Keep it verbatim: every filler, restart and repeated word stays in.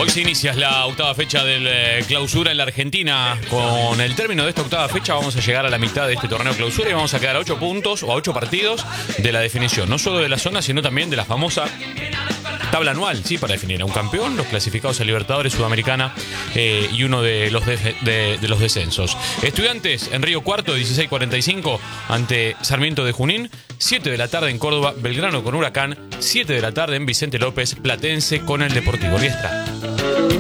Hoy se inicia la octava fecha del eh, clausura en la Argentina. Con el término de esta octava fecha vamos a llegar a la mitad de este torneo clausura y vamos a quedar a ocho puntos o a ocho partidos de la definición, no solo de la zona, sino también de la famosa tabla anual, sí, para definir a un campeón, los clasificados a Libertadores, Sudamericana eh, y uno de los, de, de, de los descensos. Estudiantes en Río Cuarto, dieciséis cuarenta y cinco ante Sarmiento de Junín. siete de la tarde en Córdoba, Belgrano con Huracán. siete de la tarde en Vicente López, Platense con el Deportivo Riestra.